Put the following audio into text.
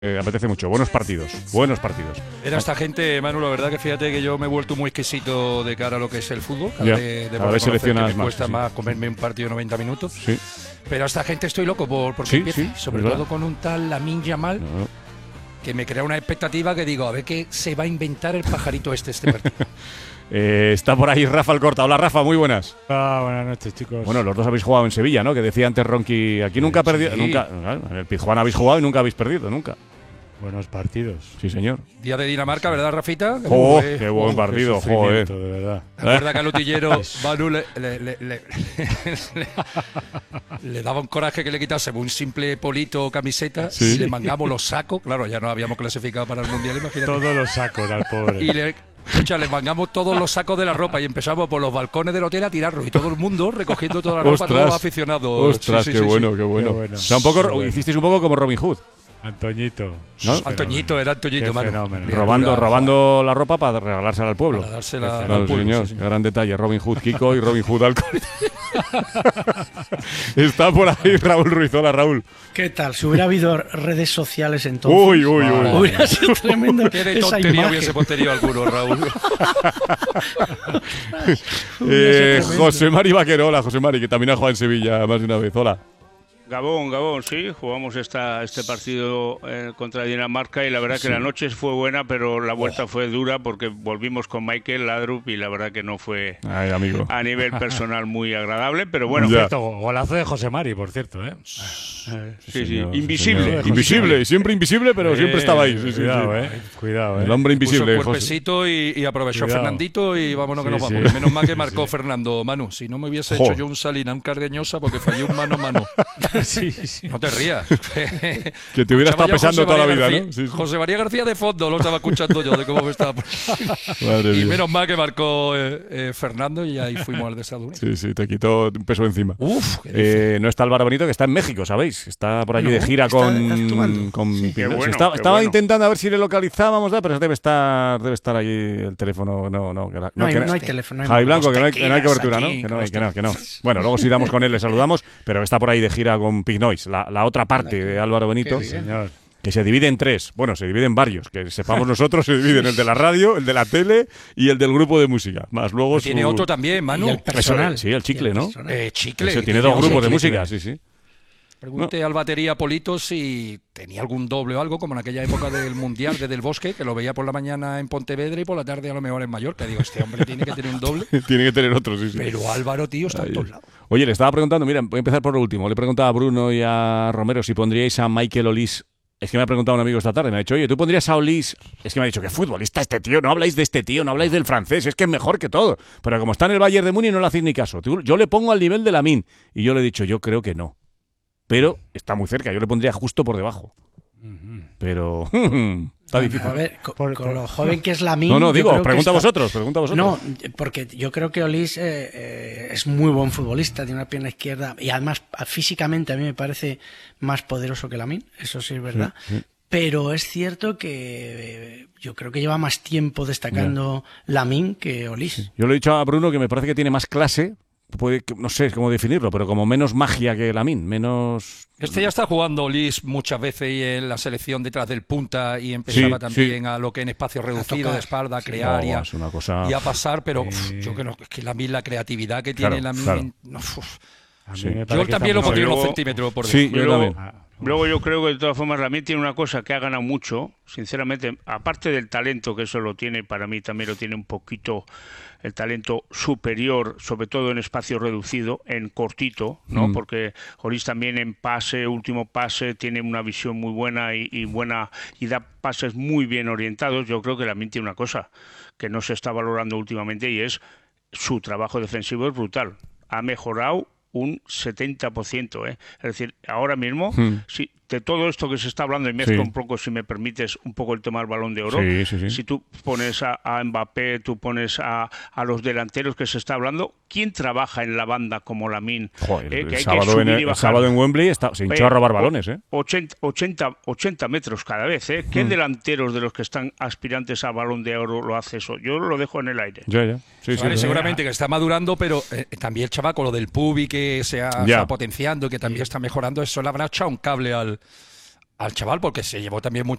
Apetece mucho. Buenos partidos. Buenos partidos. Era esta gente, Manu, la verdad que fíjate que yo me he vuelto muy exquisito de cara a lo que es el fútbol. Cada vez seleccionas me cuesta sí. más comerme un partido de 90 minutos. Sí. Pero a esta gente estoy loco porque Sí, empiece, sí, sobre ¿verdad? todo con un tal Lamine Yamal, No. que me crea una expectativa que digo, a ver qué se va a inventar el pajarito este partido. Está por ahí Rafa Alcorta. Hola, Rafa, muy buenas. Buenas noches, chicos. Bueno, los dos habéis jugado en Sevilla, ¿no? Que decía antes Ronqui, aquí nunca perdido, Sí. nunca. En el Pizjuán habéis jugado y nunca habéis perdido, nunca. Buenos partidos. Sí, señor. Día de Dinamarca, ¿verdad, Rafita? Qué buen partido, Qué joder. sufrimiento, de verdad. Recuerda que al utillero Manu le daba un coraje que le quitase un simple polito o camiseta Sí. y le mangamos los sacos. Claro, ya no habíamos clasificado para el Mundial, imagínate. Todos los sacos al pobre. Y le mangamos todos los sacos de la ropa y empezamos por los balcones del hotel a tirarlos. Y todo el mundo recogiendo toda la ropa, todos los aficionados. Ostras, Sí, qué sí, sí, bueno, sí. qué bueno. Qué bueno. O sea, hicisteis un poco como Robin Hood, Antoñito. ¿no? Antoñito, era Antoñito, Qué Manu. fenómeno. robando la ropa para regalársela al pueblo. Para dársela Claro, al pueblo, señor, sí, señor. gran detalle. Robin Hood Kiko y Robin Hood Alcohol. Está por ahí Raúl Ruiz. Hola, Raúl. ¿Qué tal? Si hubiera habido redes sociales entonces, Uy. hubiera sido tremendo Qué de esa tontería imagen. hubiese posterior alguno, Raúl. Hubiera sido tremendo. José Mari Vaquero. Hola, José Mari, que también ha jugado en Sevilla más de una vez. Hola. Gabón, sí, jugamos este partido contra Dinamarca y la verdad que la noche fue buena, pero la vuelta fue dura porque volvimos con Michael Laudrup y la verdad que no fue Ay, amigo. a nivel personal muy agradable, pero bueno, Ya. Cierto, golazo de José Mari, por cierto, ¿eh? sí, señor, invisible. señor. Invisible, siempre invisible, pero siempre estaba ahí. Sí, sí, Cuidado, sí. Cuidado, El hombre Puso invisible, el José. cuerpecito y aprovechó Cuidado. Fernandito y vámonos que Sí, nos sí. vamos. Menos mal que Sí, marcó sí. Fernando, Manu. Si no me hubiese Jo. hecho yo un Salina, un Cardeñosa, porque fallé un mano a mano. Sí, sí. No te rías. Que te hubiera estado Escuchaba yo a pesando José toda la María vida, García- ¿no? Sí, sí. José María García de fondo, lo estaba escuchando yo de cómo me estaba. Madre Y mía. menos mal que marcó Fernando y ahí fuimos al desayuno. Sí, sí, te quitó un peso encima. Uf, qué difícil. No está Álvaro Benito, que está en México, ¿sabéis? Está por allí No, de gira está actuando. con Qué Pinoy. bueno, estaba qué bueno. intentando a ver si le localizábamos, pero debe estar ahí el teléfono. No hay teléfono. no hay Javi móvil. Blanco, que no hay cobertura, ¿no? Aquí, Que no. Bueno, luego si damos con él, le saludamos, pero está por ahí de gira con Pig Noise, la otra parte de Álvaro Benito, Qué bien. Señor. que se divide en tres. Bueno, se divide en varios, que sepamos nosotros, se divide en el de la radio, el de la tele y el del grupo de música. Más luego Tiene su- otro también, Manu. Y el personal. Sí, el chicle, Y el ¿no? personal. Chicle. Ese tiene dos Tiene grupos de Chicle. música, sí. Pregunté al batería Polito si tenía algún doble o algo, como en aquella época del Mundial de Del Bosque, que lo veía por la mañana en Pontevedra y por la tarde a lo mejor en Mallorca. Digo, este hombre tiene que tener un doble. Tiene que tener otro, sí. Pero Álvaro, tío, está en todos lados. Oye, le estaba preguntando, mira, voy a empezar por lo último. Le he preguntado a Bruno y a Romero si pondríais a Michael Olís. Es que me ha preguntado un amigo esta tarde, me ha dicho, oye, ¿tú pondrías a Olís? Es que me ha dicho, ¿qué futbolista este tío? No habláis de este tío, no habláis del francés, es que es mejor que todo. Pero como está en el Bayern de Múnich no le hacéis ni caso. Yo le pongo al nivel de Lamine. Y yo le he dicho, yo creo que no. Pero está muy cerca, yo le pondría justo por debajo. Pero está difícil. A ver, con lo joven que es Lamine. No, yo digo, creo que pregunta a está- vosotros. No, porque yo creo que Olís es muy buen futbolista, tiene una pierna izquierda y además físicamente a mí me parece más poderoso que Lamine, eso sí es verdad. Pero es cierto que yo creo que lleva más tiempo destacando Lamine que Olís. Yo le he dicho a Bruno que me parece que tiene más clase, no sé cómo definirlo, pero como menos magia que Lamine, menos... Este ya está jugando Lis muchas veces y en la selección detrás del punta y empezaba Sí, también a lo que en espacio reducido tocar. de espalda, a crear y, a, es una cosa... y a pasar, pero yo creo que es que la creatividad que tiene Claro, Lamine... claro. No, A mí Sí. me parece yo que también lo está muy pondría bien. unos Luego- centímetros por Sí, debajo. yo Luego- también. Luego yo creo que de todas formas Lamine tiene una cosa que ha ganado mucho, sinceramente, aparte del talento que eso lo tiene, para mí también lo tiene un poquito el talento superior, sobre todo en espacio reducido, en cortito, ¿no? Porque Olís también en pase, último pase, tiene una visión muy buena y buena y da pases muy bien orientados. Yo creo que Lamine tiene una cosa que no se está valorando últimamente y es su trabajo defensivo es brutal. Ha mejorado un 70%, ¿eh? Es decir, ahora mismo, si de todo esto que se está hablando, y mezclo Sí. un poco, si me permites, un poco el tema del Balón de Oro, Sí. si tú pones a Mbappé, tú pones a los delanteros que se está hablando, ¿quién trabaja en la banda como Lamine? Joder, Que hay el que sábado, subir y el bajar. sábado en Wembley se hinchó a robar balones, ¿eh? 80 metros cada vez, ¿eh? ¿Qué delanteros de los que están aspirantes a Balón de Oro lo hace eso? Yo lo dejo en el aire. Ya. Sí, Vale, sí. seguramente que está madurando, pero también el chaval con lo del pubi que se Ya. está potenciando y que también está mejorando, eso le habrá echado un cable al al chaval, porque se llevó también mucho